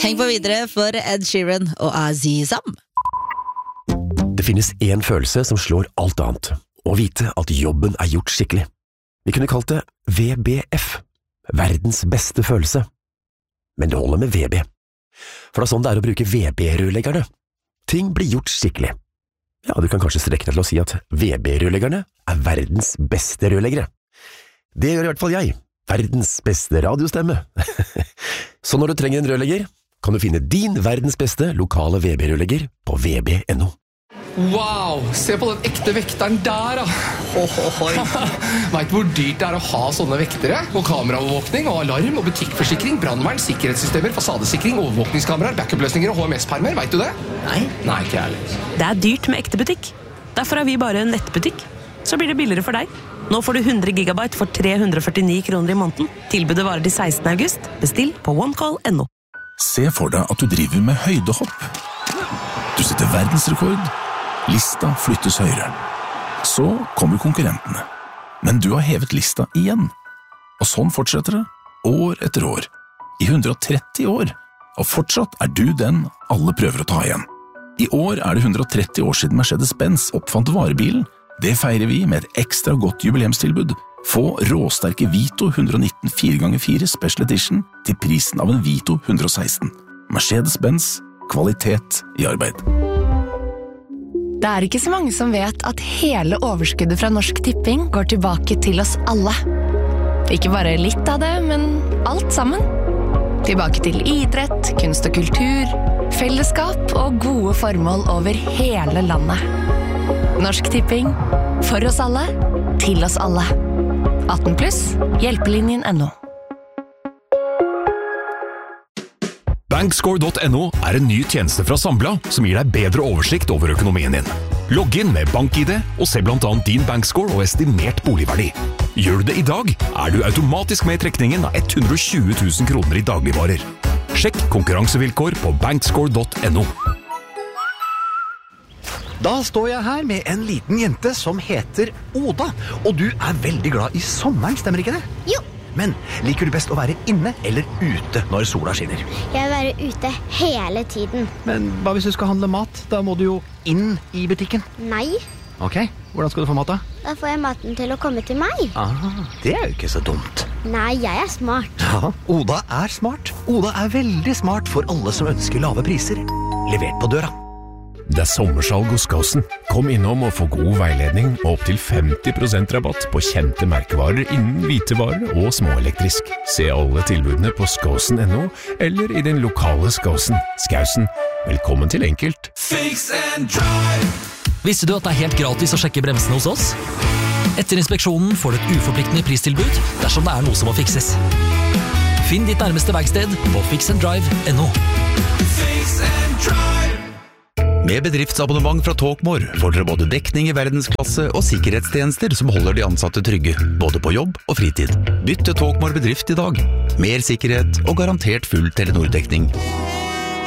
Heng på videre for Ed Sheeran og Azizam. Det finnes en følelse som slår alt annet, å vite at jobben gjort skikkelig. Vi kunne kalt det VBF, verdens beste følelse. Men det holder med VB. For det sånn det å bruke VB-rørleggerne. Ting blir gjort skikkelig. Ja, du kan kanskje strekke deg til å si at VB-rørleggerne verdens beste rørleggere. Det gjør i hvert fall jeg. Verdens beste radiostemme. Så når du trenger en rørlegger, kan du finne din verdens beste lokale VB-rørlegger på vb.no. Wow, se på den ekte vekteren der da. Vet du hvor dyrt det å ha sånne vektere? Og kameraovervåkning, og alarm, og butikkforsikring, brandvern, sikkerhetssystemer, fasadesikring, overvåkningskameraer, backup-løsninger og HMS-permer, vet du det? Nei, ikke ærlig. Det dyrt med ekte butikk. Derfor vi bare en nettbutikk. Så blir det billigere for deg. Nå får du 100 gigabyte for 349 kroner i måneden. Tilbudet varer til 16. august. Bestill på onecall.no. Se for deg at du driver med høydehopp. Du setter verdensrekord. Lista flyttes høyere. Så kommer konkurrentene. Men du har hevet lista igjen. Og sånn fortsetter det, år etter år. I 130 år. Og fortsatt du den alle prøver å ta igjen. I år det 130 år siden Mercedes-Benz oppfant varebilen. Det feirer vi med et ekstra godt jubileumstilbud. Få råsterke Vito 119 4x4 Special Edition til prisen av en Vito 116. Mercedes-Benz, kvalitet i arbeid. Det ikke så mange som vet at hele overskuddet fra Norsk Tipping går tilbake til oss alle. Ikke bare litt av det, men alt sammen. Tilbake til idrett, kunst og kultur, fellesskap og gode formål over hele landet. Norsk Tipping, for oss alle, til oss alle. 18 pluss, hjelpelinjen.no. Bankscore.no en ny tjeneste fra Sambla som gir deg bedre oversikt over økonomien din. Logg inn med BankID og se blant annet din bankscore og estimert boligverdi. Gjør du det i dag, du automatisk med i trekningen av 120 000 kroner i dagligvarer. Sjekk konkurransevilkår på bankscore.no. Da står jeg her med en liten jente som heter Oda, og du veldig glad i sommeren, stemmer ikke det? Jo. Men liker du best å være inne eller ute når sola skinner? Jeg vil være ute hele tiden. Men hva hvis du skal handle mat? Da må du jo inn i butikken. Nei. Ok, hvordan skal du få mat da? Da får jeg maten til å komme til meg. Det jo ikke så dumt. Nei, jeg smart. Ja, Oda smart. Oda veldig smart for alle som ønsker lave priser. Levert på døra. Det sommersalg hos Skåsen. Kom innom og få god veiledning og opp til 50% rabatt på kjente merkevarer innen hvitevarer og småelektrisk. Se alle tilbudene på skåsen.no eller i den lokale Skåsen. Skausen, velkommen til enkelt. Fix and drive. Visste du at det helt gratis å sjekke bremsene hos oss? Etter inspeksjonen får du et uforpliktende pristilbud dersom det noe som må fikses. Finn ditt nærmeste verksted på fixanddrive.no. Fix and drive. Med bedriftsabonnement fra Talkmore får dere både dekning i verdensklasse og sikkerhetstjenester som holder de ansatte trygge, både på jobb og fritid. Bytt til Talkmore bedrift i dag. Mer sikkerhet og garantert full Telenor-dekning.